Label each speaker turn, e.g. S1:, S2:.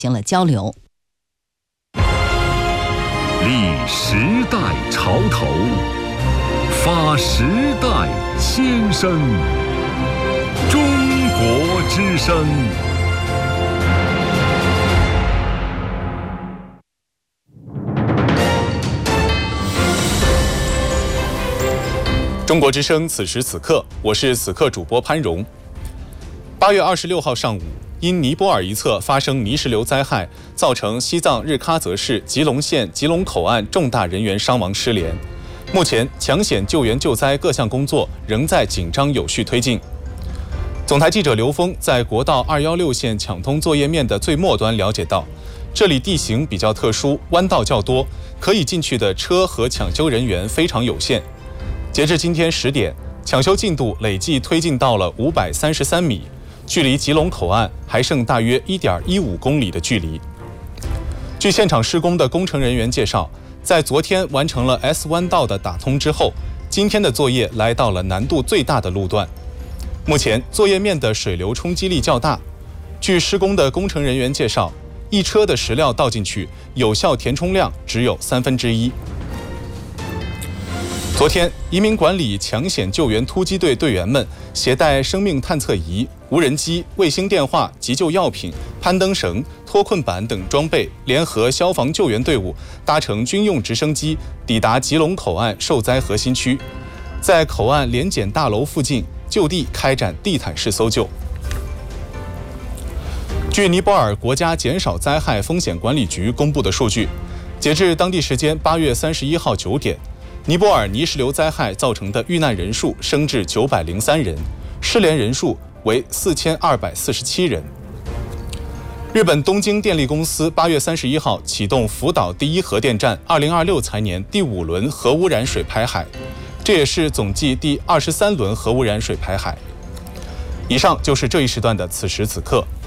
S1: 行了交流。
S2: 立时代潮头，发时代先声。中国之声。
S3: 中国之声，此时此刻，我是此刻主播潘荣。8月26号上午，因尼泊尔一侧发生泥石流灾害，造成西藏日喀则市吉隆县吉隆口岸重大人员伤亡失联。目前，抢险救援救灾各项工作仍在紧张有序推进。总台记者刘峰在国道216线抢通作业面的最末端了解到，这里地形比较特殊，弯道较多，可以进去的车和抢修人员非常有限。截至今天10点，抢修进度累计推进到了533米，距离吉隆口岸还剩大约1.15公里的距离。据现场施工的工程人员介绍，在昨天完成了 S 弯道的打通之后，今天的作业来到了难度最大的路段。目前作业面的水流冲击力较大，据施工的工程人员介绍，一车的石料倒进去，有效填充量只有1/3。昨天，移民管理抢险救援突击队队员们携带生命探测仪、无人机、卫星电话、急救药品、攀登绳、脱困板等装备，联合消防救援队伍，搭乘军用直升机抵达吉隆口岸受灾核心区，在口岸联检大楼附近就地开展地毯式搜救。据尼泊尔国家减少灾害风险管理局公布的数据，截至当地时间8月31号9点，尼泊尔泥石流灾害造成的遇难人数升至903人，失联人数为4247人。日本东京电力公司8月31号启动福岛第一核电站2026财年第5轮核污染水排海，这也是总计第23轮核污染水排海。以上就是这一时段的此时此刻。